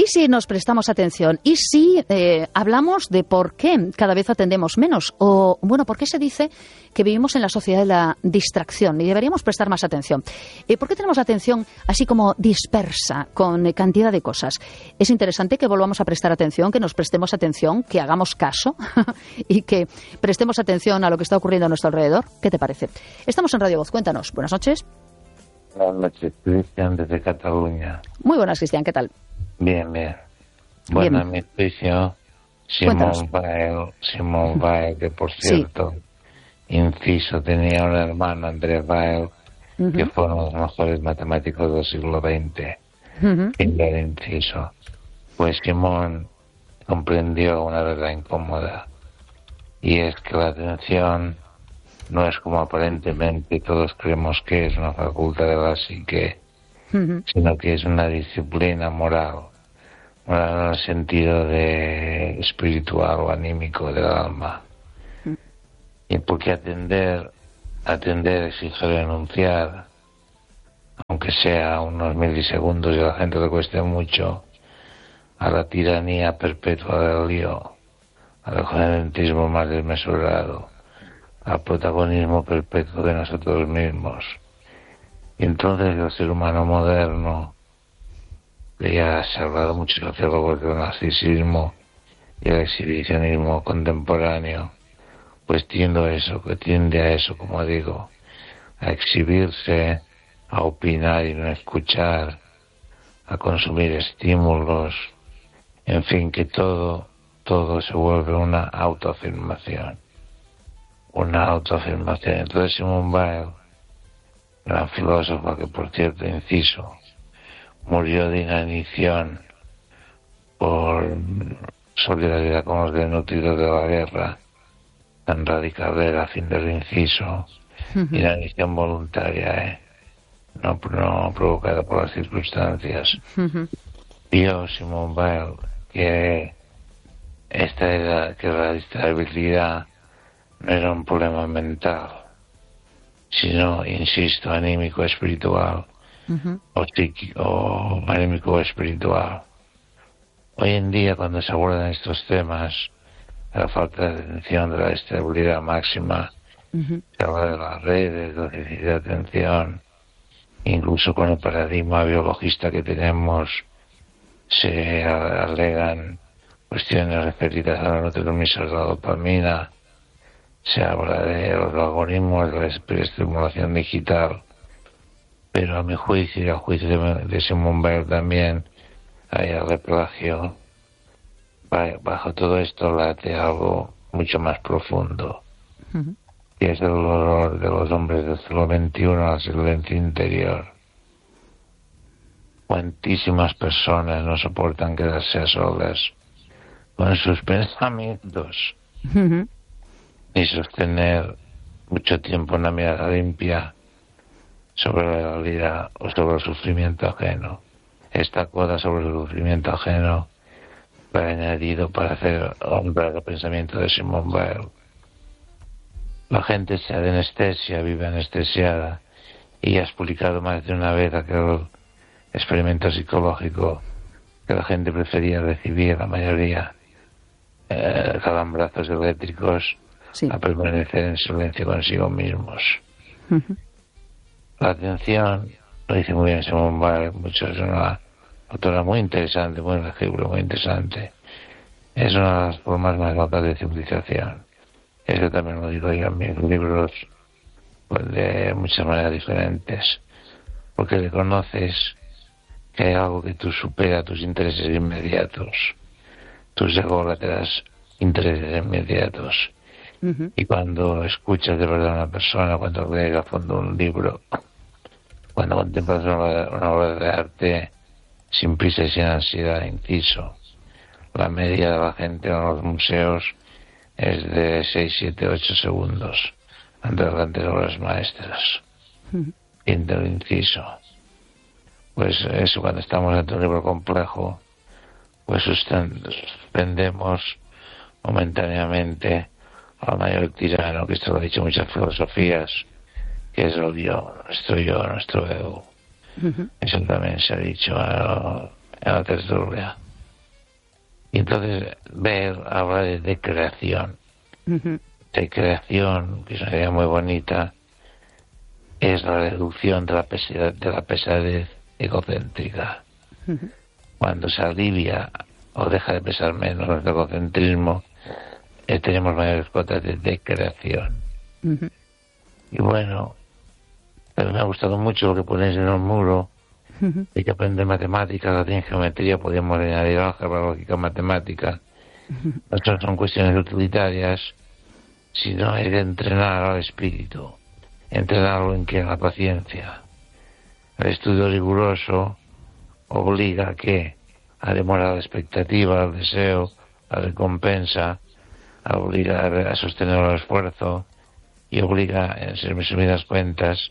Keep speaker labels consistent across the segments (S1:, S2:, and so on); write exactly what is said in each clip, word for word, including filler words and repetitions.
S1: ¿Y si nos prestamos atención? ¿Y si eh, hablamos de por qué cada vez atendemos menos? O, bueno, ¿por qué se dice que vivimos en la sociedad de la distracción y deberíamos prestar más atención? Eh, ¿Por qué tenemos la atención así como dispersa con eh, cantidad de cosas? Es interesante que volvamos a prestar atención, que nos prestemos atención, que hagamos caso y que prestemos atención a lo que está ocurriendo a nuestro alrededor. ¿Qué te parece? Estamos en Radio Voz. Cuéntanos. Buenas noches.
S2: Buenas noches, Cristian, desde Cataluña.
S1: Muy buenas, Cristian. ¿Qué tal?
S2: Bien, bien. Bueno, a mi juicio, Simone Weil, Simone Weil, que por cierto, sí. inciso, tenía un hermano, Andrés Weil, uh-huh. que fue uno de los mejores matemáticos del siglo veinte. Uh-huh. Fin del inciso. Pues Simone comprendió una verdad incómoda, y es que la atención no es como aparentemente todos creemos que es una facultad de la psique, uh-huh. sino que es una disciplina moral, moral en el sentido de espiritual o anímico del alma. Uh-huh. Y porque atender, atender exige renunciar, aunque sea unos milisegundos y a la gente le cueste mucho, a la tiranía perpetua del lío, al egocentismo más desmesurado, al protagonismo perpetuo de nosotros mismos. Y entonces el ser humano moderno, que ya se ha hablado mucho de sociólogos del narcisismo y el exhibicionismo contemporáneo, pues tiende a eso, que tiende a eso, como digo, a exhibirse, a opinar y no escuchar, a consumir estímulos, en fin, que todo, todo se vuelve una autoafirmación. Una autoafirmación. Entonces Simone Weil, gran filósofa que, por cierto, inciso, murió de inanición por solidaridad con los desnutridos de la guerra, tan radical era, fin del inciso, uh-huh. inanición voluntaria, ¿eh? no, no provocada por las circunstancias. Uh-huh. Vio Simone Weil que esta era, que la distractibilidad no era un problema mental, sino, insisto, anímico espiritual, uh-huh. o psíquico, o anímico espiritual. Hoy en día, cuando se abordan estos temas, la falta de atención, de la estabilidad máxima, uh-huh. se habla de las redes, de la déficit de atención, incluso con el paradigma biologista que tenemos, se alegan cuestiones referidas a los neurotransmisores de la dopamina. Se habla de los algoritmos, de la estimulación digital, pero a mi juicio y a juicio de, de Simone Weil también hay el plagio. Bajo todo esto late algo mucho más profundo, uh-huh. que es el dolor de los hombres del siglo veintiuno al silencio interior. Cuantísimas personas no soportan quedarse a solas con sus pensamientos. Uh-huh. Ni sostener mucho tiempo una mirada limpia sobre la realidad o sobre el sufrimiento ajeno. Esta coda sobre el sufrimiento ajeno fue añadido para hacer honrar el pensamiento de Simone Weil. La gente se de anestesia, vive anestesiada, y has publicado más de una vez aquel experimento psicológico que la gente prefería recibir, la mayoría, eh, calambrazos eléctricos, sí. a permanecer en silencio consigo mismos. Uh-huh. La atención, lo dice muy bien Simone Weil, mucho, es una autora muy interesante, muy legible, muy interesante. Es una de las formas más altas de civilización. Eso también lo digo yo en mis libros, pues de muchas maneras diferentes. Porque reconoces que hay algo que tú supera tus intereses inmediatos, tus ególatras intereses inmediatos. Uh-huh. Y cuando escuchas de verdad a una persona, cuando lees a fondo un libro, cuando contemplas una, una obra de arte sin prisa y sin ansiedad, inciso, la media de la gente en los museos es de seis, siete, ocho segundos ante las grandes obras maestras. Uh-huh. Fin del inciso. Pues eso, cuando estamos ante un libro complejo, pues suspendemos momentáneamente al mayor tirano, que esto lo ha dicho muchas filosofías, que es el yo, nuestro yo, nuestro ego. Uh-huh. Eso también se ha dicho en la tertulia. Y entonces ver, habla de, de creación.
S1: Uh-huh.
S2: De creación, que es una idea muy bonita, es la reducción de la pesadez, de la pesadez egocéntrica. Uh-huh. Cuando se alivia o deja de pesar menos el egocentrismo, eh, tenemos mayores cuotas de, de creación. Uh-huh. Y bueno, pero me ha gustado mucho lo que ponéis en el muro. Uh-huh. Hay que aprender matemáticas, latín, geometría, podríamos añadir álgebra, lógica, matemática. Uh-huh. Estas son cuestiones utilitarias, sino hay que entrenar al espíritu, entrenarlo en que en la paciencia. El estudio riguroso obliga a que a demorar la expectativa, al deseo, a la recompensa, a obligar a sostener el esfuerzo y obliga, en resumidas cuentas,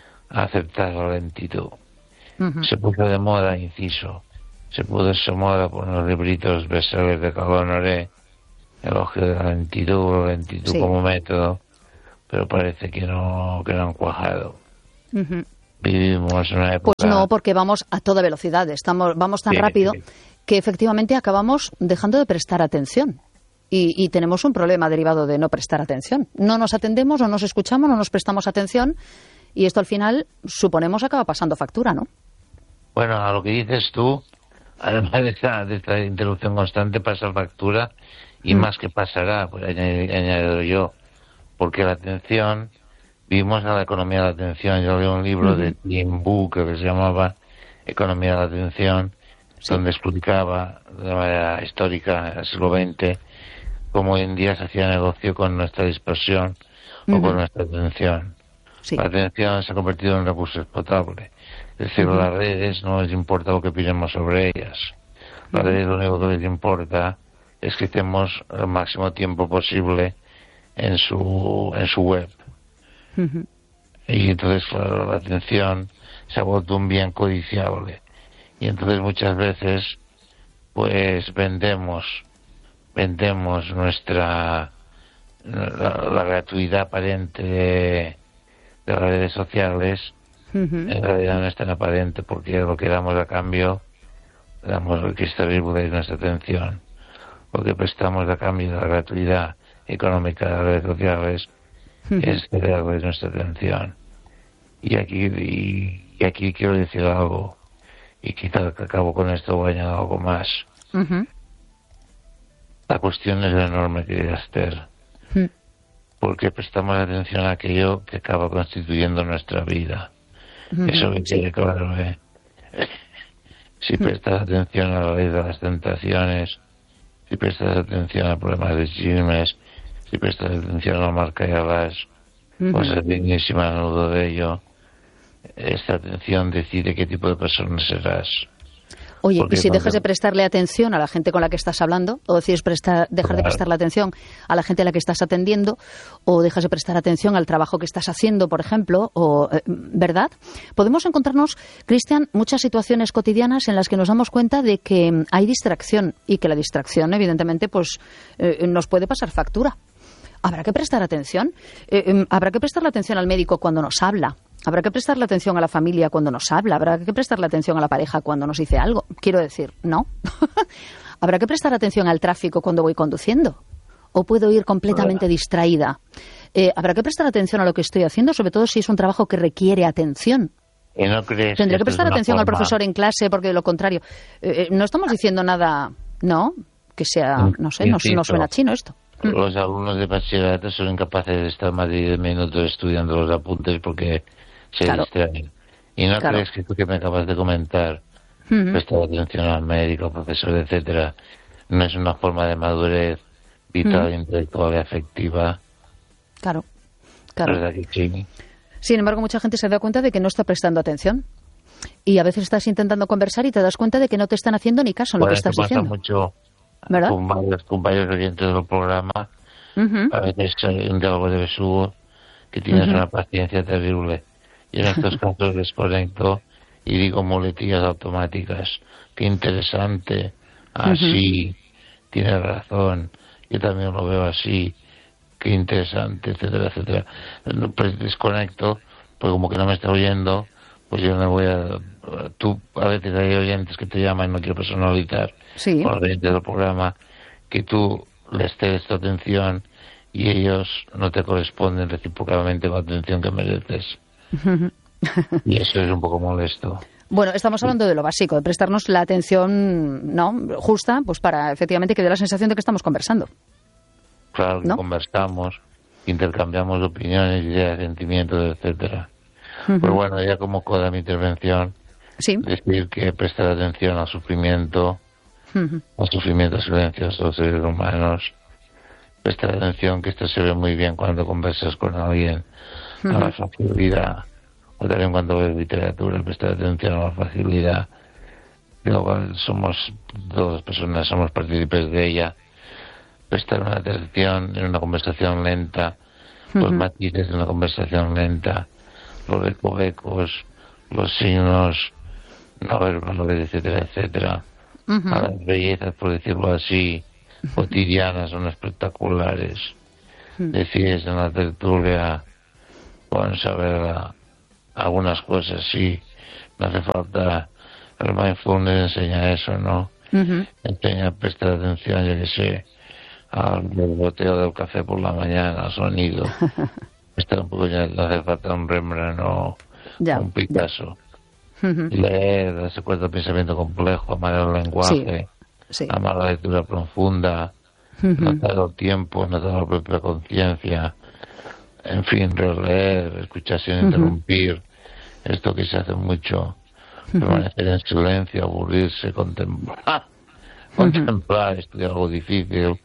S2: a aceptar la lentitud. Uh-huh. Se puso de moda, inciso, se puso de moda por unos libritos bestsellers de Carl Honoré, elogio de la lentitud, la lentitud sí. como método, pero parece que no, que no han cuajado. Uh-huh. Vivimos en una época...
S1: Pues no, porque vamos a toda velocidad, estamos, vamos tan sí, rápido sí. que efectivamente acabamos dejando de prestar atención. Y, y tenemos un problema derivado de no prestar atención. No nos atendemos, no nos escuchamos, no nos prestamos atención, y esto al final, suponemos, acaba pasando factura, ¿no?
S2: Bueno, a lo que dices tú, además de esta, de esta interrupción constante, pasa factura, y mm. más que pasará, pues he añadido yo, porque la atención, vimos a la economía de la atención. Yo leí un libro mm. de Tim Bu que se llamaba Economía de la Atención, sí. donde explicaba de manera histórica, en el siglo veinte, cómo hoy en día se hacía negocio con nuestra dispersión mm. o con nuestra atención. Sí. La atención se ha convertido en un recurso explotable. Es decir, uh-huh. las redes no les importa lo que opinemos sobre ellas. Las uh-huh. redes lo único que les importa es que estemos el máximo tiempo posible en su en su web. Uh-huh. Y entonces, claro, la atención se ha vuelto un bien codiciable. Y entonces muchas veces, pues vendemos, vendemos nuestra la, la gratuidad aparente de de las redes sociales, uh-huh. en realidad no es tan aparente, porque lo que damos a cambio, damos lo que está vivo de nuestra atención. Lo que prestamos a cambio de la gratuidad económica de las redes sociales uh-huh. es algo de nuestra atención. Y aquí, y, y aquí quiero decir algo, y quizás acabo con esto o añado algo más. Uh-huh. La cuestión es enorme, querida Esther. Uh-huh. Porque prestamos atención a aquello que acaba constituyendo nuestra vida. Uh-huh. Eso que quede claro, ¿eh? Si prestas atención a la ley de las tentaciones, si prestas atención a problemas de chismes, si prestas atención a la marca y a las uh-huh. cosas dignísimas a nudo de ello, esta atención decide qué tipo de persona serás.
S1: Oye, porque, y si dejas de prestarle atención a la gente con la que estás hablando, o decides prestar, dejar claro. de prestarle atención a la gente a la que estás atendiendo, o dejas de prestar atención al trabajo que estás haciendo, por ejemplo, o ¿verdad? Podemos encontrarnos, Cristian, muchas situaciones cotidianas en las que nos damos cuenta de que hay distracción, y que la distracción, evidentemente, pues eh, nos puede pasar factura. Habrá que prestar atención. Eh, eh, habrá que prestarle atención al médico cuando nos habla. Habrá que prestarle atención a la familia cuando nos habla. Habrá que prestarle atención a la pareja cuando nos dice algo. Quiero decir, ¿no? Habrá que prestar atención al tráfico cuando voy conduciendo. ¿O puedo ir completamente distraída? Eh, habrá que prestar atención a lo que estoy haciendo, sobre todo si es un trabajo que requiere atención.
S2: ¿Y no crees
S1: Tendré que prestar atención
S2: forma...
S1: al profesor en clase, porque de lo contrario... Eh, no estamos diciendo nada, ¿no? Que sea, no sé, no, no suena chino esto.
S2: Los alumnos de bachillerato son incapaces de estar más de diez minutos estudiando los apuntes porque se claro. distraen. Y no claro. crees que tú que me acabas de comentar, uh-huh. prestar atención al médico, al profesor, etcétera, no es una forma de madurez vital, uh-huh. intelectual y afectiva.
S1: Claro, claro.
S2: ¿Verdad que sí?
S1: Sin embargo, mucha gente se da cuenta de que no está prestando atención. Y a veces estás intentando conversar y te das cuenta de que no te están haciendo ni caso en bueno, lo que estás
S2: pasa
S1: diciendo.
S2: Mucho
S1: ¿verdad?
S2: Con varios compañeros oyentes del programa, uh-huh. a veces hay un diálogo de besugo que tienes uh-huh. una paciencia terrible. Y en estos casos desconecto y digo muletillas automáticas. Qué interesante, así, uh-huh. tienes razón, yo también lo veo así, qué interesante, etcétera, etcétera. Pues desconecto, pues como que no me está oyendo, pues yo me voy a tú a veces hay oyentes que te llaman, no quiero personalizar,
S1: sí.
S2: con los oyentes del programa, que tú les cedes tu atención y ellos no te corresponden recíprocamente con la atención que mereces. Y eso es un poco molesto.
S1: Bueno, estamos hablando de lo básico, de prestarnos la atención, ¿no?, justa, pues para efectivamente que dé la sensación de que estamos conversando.
S2: Claro, que
S1: ¿no?
S2: conversamos, intercambiamos opiniones, ideas, sentimientos, etcétera. Uh-huh. Pues bueno, ya como coda mi intervención,
S1: sí.
S2: decir que prestar atención al sufrimiento, uh-huh. al sufrimiento silencioso de los seres humanos, prestar atención, que esto se ve muy bien cuando conversas con alguien, uh-huh. a la facilidad, o también cuando ves literatura, prestar atención a la facilidad, luego somos, todas las personas somos partícipes de ella, prestar una atención en una conversación lenta, uh-huh. los matices de una conversación lenta, los recovecos, los signos no verbales, etcétera, etcétera, uh-huh. a las bellezas, por decirlo así, cotidianas, son espectaculares. Uh-huh. Decides en la tertulia, con saber algunas cosas, sí, no hace falta, el mindfulness enseña eso, ¿no? Uh-huh. Enseña a prestar atención, yo que sé, al borboteo del café por la mañana, al sonido. Está un poco ya, no hace falta un Rembrandt o
S1: ya,
S2: un Picasso.
S1: Uh-huh.
S2: Leer, darse cuenta del pensamiento complejo, amar el lenguaje, sí. Sí. amar la lectura profunda, uh-huh. notar el tiempo, notar la propia conciencia, en fin, releer, escuchar sin uh-huh. interrumpir, esto que se hace mucho, uh-huh. permanecer en silencio, aburrirse, contemplar, uh-huh. contemplar, estudiar algo difícil,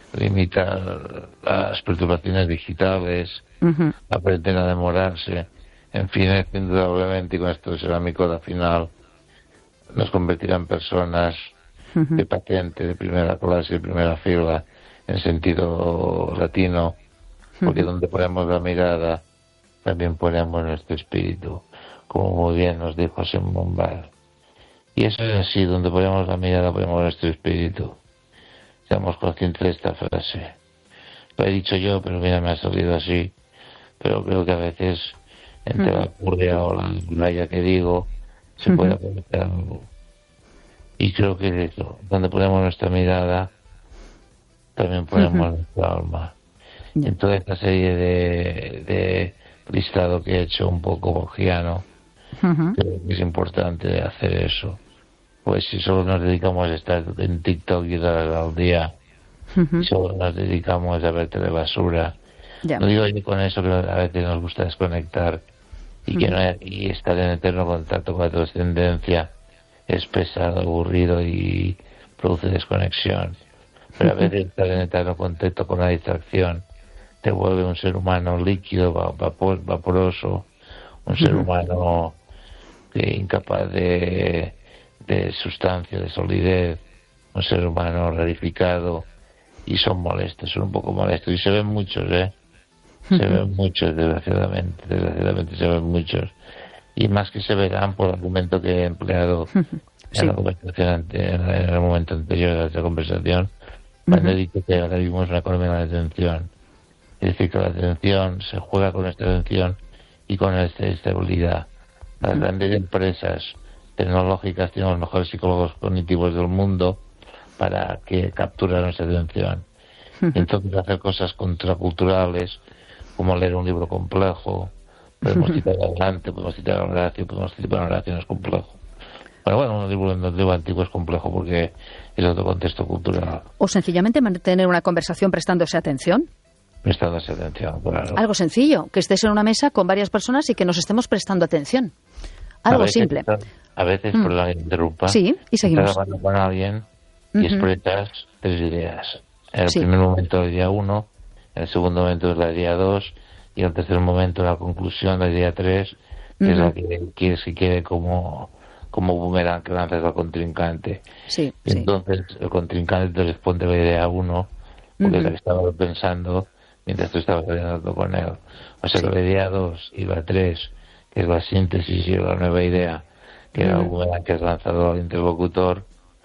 S2: limitar las perturbaciones digitales, uh-huh. aprender a demorarse, en fin, indudablemente, y con esto será mi coda final, nos convertirá en personas uh-huh. de patente, de primera clase, de primera fila, en sentido latino, porque uh-huh. donde ponemos la mirada, también ponemos nuestro espíritu, como muy bien nos dijo Simón Weil. Y eso es así, donde ponemos la mirada, ponemos nuestro espíritu. Seamos conscientes de esta frase. Lo he dicho yo, pero mira, me ha salido así. Pero creo que a veces, entre uh-huh. la curria o la playa que digo, se uh-huh. puede aprovechar algo. Y creo que es eso. Donde ponemos nuestra mirada, también ponemos uh-huh. nuestra alma. Yeah. En toda esta serie de, de listado que he hecho un poco borgiano, uh-huh. creo que es importante hacer eso. Pues si solo nos dedicamos a estar en TikTok y horas al día, uh-huh. y solo nos dedicamos a ver telebasura, yeah. no digo yo con eso que a veces nos gusta desconectar y uh-huh. que no hay, y estar en eterno contacto con la trascendencia es pesado, aburrido y produce desconexión. Pero uh-huh. a veces estar en eterno contacto con la distracción te vuelve un ser humano líquido, vapor, vaporoso, un uh-huh. ser humano que incapaz de de sustancia, de solidez, un ser humano rarificado, y son molestos, son un poco molestos, y se ven muchos, ¿eh? Se uh-huh. ven muchos, desgraciadamente, desgraciadamente se ven muchos, y más que se verán por el argumento que he empleado uh-huh. sí. en la conversación ante, en el momento anterior a esta conversación, cuando uh-huh. he dicho que ahora vivimos una economía de la atención, es decir, que la atención se juega con nuestra atención y con nuestra estabilidad. Las uh-huh. grandes empresas tecnológicas tienen los mejores psicólogos cognitivos del mundo para que capturen nuestra atención. Uh-huh. Entonces, hacer cosas contraculturales, como leer un libro complejo, podemos citar adelante, podemos citar a Horacio, podemos citar a Horacio, no es complejo. Pero bueno, un libro, un libro antiguo es complejo porque es otro contexto cultural.
S1: O sencillamente mantener una conversación prestándose atención.
S2: Prestándose atención, claro.
S1: Algo sencillo, que estés en una mesa con varias personas y que nos estemos prestando atención. Algo
S2: a veces,
S1: simple.
S2: A veces, mm. perdón, que interrumpa.
S1: Sí, y seguimos.
S2: Estás hablando con alguien y uh-huh. expresas tres ideas. En el sí. primer momento la idea uno, en el segundo momento es la idea dos, y en el tercer momento la conclusión, la idea tres, que uh-huh. es la que quieres que quede como, como boomerang que lanzas al contrincante.
S1: Sí,
S2: y
S1: sí.
S2: entonces el contrincante te responde la idea uno, porque uh-huh. es la que estaba pensando mientras tú estabas hablando con él. O sea sí. que la idea dos y la tres, que es la síntesis y la nueva idea, que era uh-huh. una que has lanzado al interlocutor,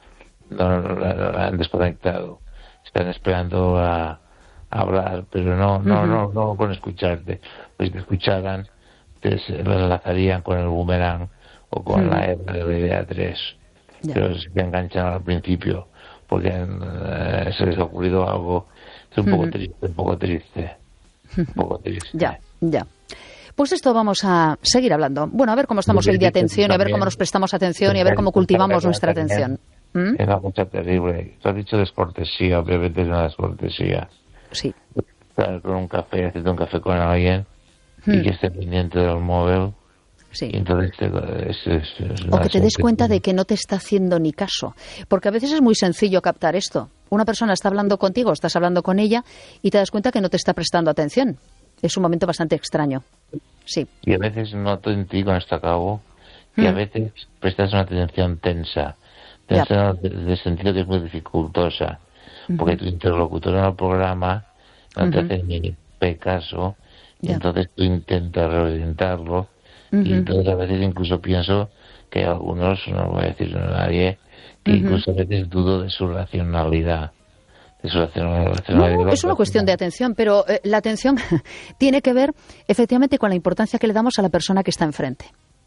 S2: no, no, no, no, no han desconectado. Están esperando a, a hablar, pero no, no, uh-huh. no, no, no con escucharte. Pues que escucharan, te lo enlazarían con el boomerang o con
S1: mm.
S2: la E de la idea tres,
S1: Ya.
S2: pero se enganchan al principio porque eh, se les ha ocurrido algo. Es un poco
S1: Mm.
S2: triste, un poco triste, un poco triste.
S1: Ya, ya. Pues esto vamos a seguir hablando. Bueno, a ver cómo estamos hoy de atención y a ver cómo nos prestamos atención y a ver cómo cultivamos nuestra atención. ¿Mm?
S2: Es una cosa terrible. Tú has dicho descortesía, obviamente es una descortesía.
S1: Sí.
S2: Estar con un café, hacerte un café con alguien
S1: Mm.
S2: y que esté pendiente del móvil.
S1: Sí.
S2: Y entonces te, es, es, es
S1: O que te des cuenta de que no te está haciendo ni caso. Porque a veces es muy sencillo captar esto. Una persona está hablando contigo, estás hablando con ella y te das cuenta que no te está prestando atención. Es un momento bastante extraño. Sí.
S2: Y a veces noto en ti con esto a cabo que a
S1: Mm.
S2: veces prestas una atención tensa. Tensa en el sentido que es muy dificultosa. Porque tu interlocutor en el programa no te
S1: Ujú.
S2: hace ni pe caso. Y
S1: Ya.
S2: entonces tú intentas reorientarlo.
S1: Ujú.
S2: Y entonces a veces incluso pienso que algunos, no voy a decir a nadie, que
S1: Ujú.
S2: incluso a veces dudo de su racionalidad. De su racionalidad.
S1: No, es una cuestión de atención, pero eh, la atención tiene que ver efectivamente con la importancia que le damos a la persona que está enfrente.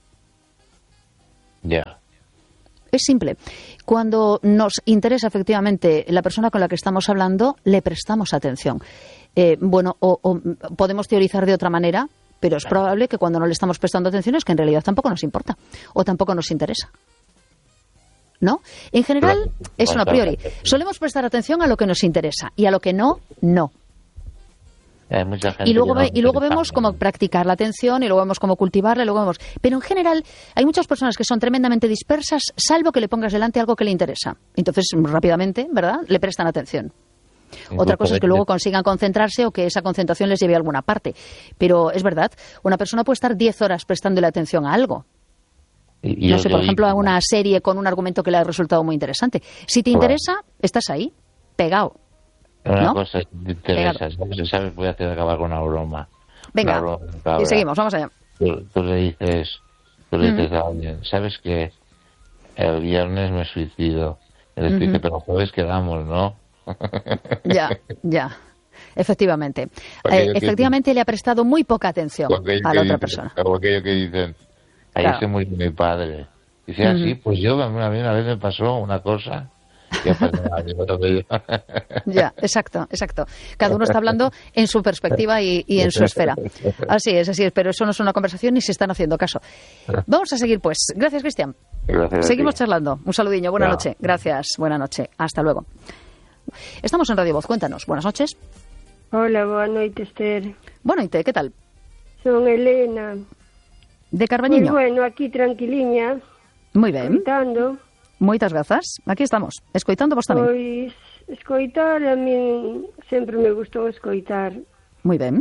S2: Ya.
S1: Es simple. Cuando nos interesa efectivamente la persona con la que estamos hablando, le prestamos atención. Eh, bueno, o, o podemos teorizar de otra manera, pero es probable que cuando no le estamos prestando atención es que en realidad tampoco nos importa o tampoco nos interesa. ¿No? En general, es un a priori. Solemos prestar atención a lo que nos interesa y a lo que no, no.
S2: Hay mucha gente
S1: Y luego,
S2: que
S1: ve-
S2: no
S1: y luego
S2: interesa.
S1: vemos cómo practicar la atención y luego vemos cómo cultivarla y luego vemos. Pero en general hay muchas personas que son tremendamente dispersas, salvo que le pongas delante algo que le interesa. Entonces, rápidamente, ¿verdad?, le prestan atención. Otra cosa es que luego consigan concentrarse o que esa concentración les lleve a alguna parte. Pero es verdad, una persona puede estar diez horas prestándole atención a algo.
S2: Y- y
S1: No
S2: yo-
S1: sé, por
S2: yo-
S1: ejemplo, a una serie con un argumento que le ha resultado muy interesante. Si te
S2: Claro.
S1: interesa, estás ahí, pegado.
S2: Una
S1: ¿no?
S2: cosa que te interesa, ¿sabes? ¿Sabes? Voy a hacer acabar con una broma.
S1: Venga,
S2: Una broma, cabra.
S1: y seguimos, vamos allá.
S2: Tú, tú le dices, tú le
S1: Ujú.
S2: dices a alguien, ¿sabes que el viernes me suicido? Y le
S1: Ujú.
S2: dice, pero jueves quedamos, ¿no?
S1: Ya, ya. Efectivamente.
S2: Porque
S1: Eh,
S2: yo que-
S1: efectivamente le ha prestado muy poca atención
S2: O aquello
S1: a
S2: que
S1: la otra
S2: dicen-
S1: persona.
S2: O aquello que dicen, ayer
S1: Claro.
S2: se murió mi padre. Dice, así,
S1: Ujú.
S2: pues yo, a mí a mí una vez me pasó una cosa. Y ha pasado algo también.
S1: Ya, exacto, exacto. Cada uno está hablando en su perspectiva y, y en su esfera. Así es, así es, pero eso no es una conversación ni se están haciendo caso. Vamos a seguir, pues. Gracias, Cristian.
S2: Gracias a
S1: Seguimos
S2: ti.
S1: charlando. Un saludiño. Buenas
S2: Chao.
S1: noches. Gracias. Buenas noches. Hasta luego. Estamos en Radio Voz. Cuéntanos. Buenas noches.
S3: Hola, boa noite, Esther.
S1: Bueno, ¿y te? ¿Qué tal?
S3: Son Elena.
S1: De
S3: Pois
S1: Carbañiño.
S3: bueno, aquí tranquiliña,
S1: Muy ben.
S3: escoitando.
S1: Moitas grazas. Aquí estamos. Escoitando vos tamén.
S3: Pois escoitar, a min sempre me gustou escoitar,
S1: Moi ben.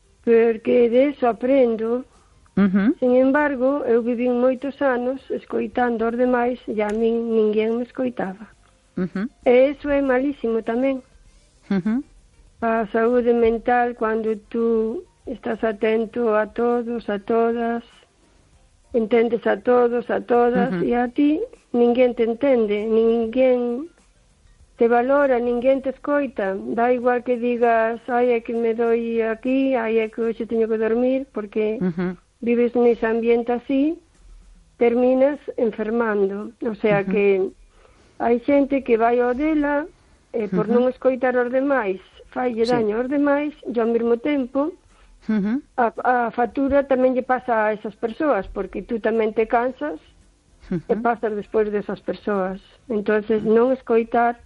S3: porque de eso aprendo.
S1: Uh-huh.
S3: Sin embargo, eu vivín moitos anos escoitando os demais e a min ninguén me escoitaba.
S1: Uh-huh.
S3: E eso é malísimo tamén.
S1: Uh-huh.
S3: A saúde mental, cando tú estás atento a todos, a todas, entendes a todos, a todas,
S1: Ujú.
S3: e a ti ninguén te entende, ninguén te valora, ninguén te escoita. Da igual que digas, ai, é que me doi aquí, ai, é que hoxe teño que dormir, porque
S1: Uh-huh.
S3: vives nese ambiente así, terminas enfermando. O sea
S1: Ujú.
S3: que hai xente que vai ao dela, e por
S1: Ujú.
S3: non escoitar os demais, faille
S1: Sí.
S3: daño aos demais, e ao mesmo tempo
S1: Uh-huh.
S3: a, a factura tamén lle pasa a esas persoas, porque tú tamén te cansas e
S1: Uh-huh.
S3: pasas despois desas persoas. Entonces non escoitar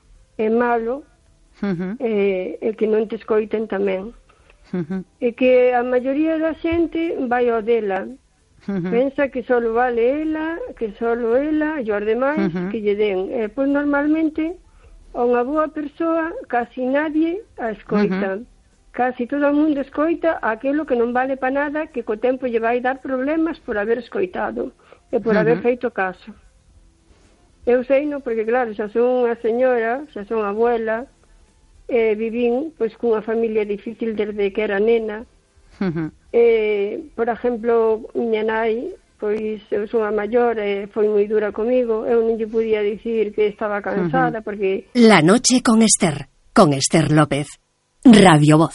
S3: é malo,
S1: Uh-huh.
S3: e, e que non te escoiten tamén.
S1: Uh-huh.
S3: E que a maioría da xente vai ao dela,
S1: Uh-huh.
S3: pensa que solo vale ela, que solo ela e os demais
S1: Ujú.
S3: que lle den. E pois normalmente a unha boa persoa casi nadie a escoita.
S1: Ujú.
S3: Casi todo o mundo escoita aquilo que non vale para nada, que co tempo lle vai dar problemas por haber escoitado e por
S1: Ujú.
S3: haber feito caso. Eu sei, no, porque claro, xa son unha señora, xa son abuela, e vivín pois cunha familia difícil desde que era nena.
S1: Uh-huh.
S3: Eh, por exemplo, miña nai, pois eu son a maior e foi moi dura comigo, eu non lle podía dicir que estaba cansada, porque
S4: La noche con Esther, con Esther López. Radio Voz.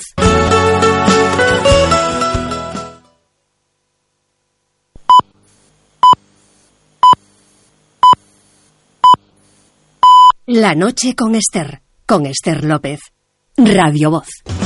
S4: La noche con Esther, con Esther López. Radio Voz.